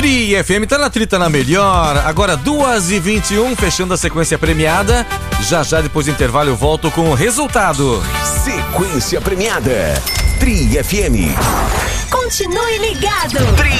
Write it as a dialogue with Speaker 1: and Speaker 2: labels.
Speaker 1: Tri FM tá na trita na melhor. Agora 2h21, fechando a sequência premiada. Já depois do intervalo eu volto com o resultado.
Speaker 2: Sequência premiada. Tri FM.
Speaker 3: Continue ligado.
Speaker 2: Tri